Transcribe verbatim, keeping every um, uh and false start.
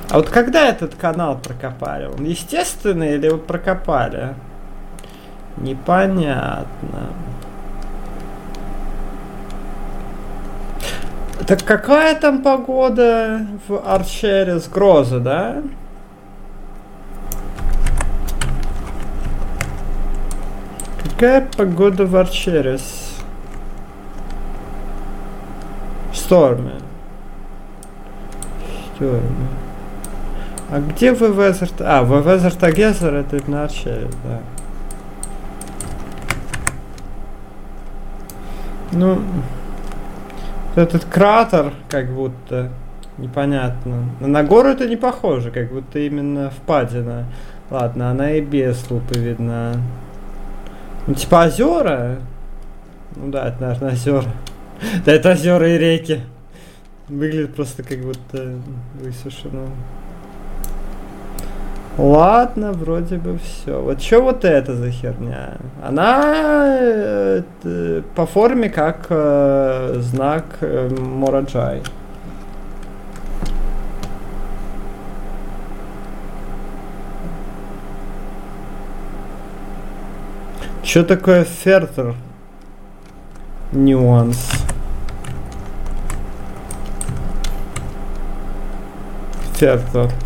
А вот когда этот канал прокопали? Он естественный или его прокопали? Непонятно. Так какая там погода в Арчерис? Гроза, да? Какая погода в Арчерис? Шторме. Шторме. А где вы Везерт? А, вы Везертагезер, это на Арчерис, да. Ну, этот кратер, как будто, непонятно. На гору это не похоже, как будто именно впадина. Ладно, она и без лупы видна. Ну, типа озера? Ну да, это, наверное, озера. Да, это озера и реки. Выглядит просто как будто высушено. Ладно, вроде бы все. Вот что вот это за херня? Она э, э, по форме как э, знак э, Мораджай. Что такое фертер? Нюанс. Фертер.